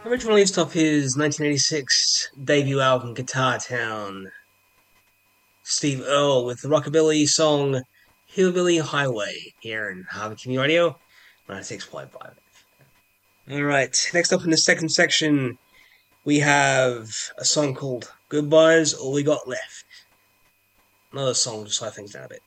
Originally released off his 1986 debut album Guitar Town, Steve Earle with the rockabilly song Hillbilly Highway here in Harvard Community Radio 96.5. Alright, next up in the second section, we have a song called Goodbye's All We Got Left. Another song to slow things down a bit.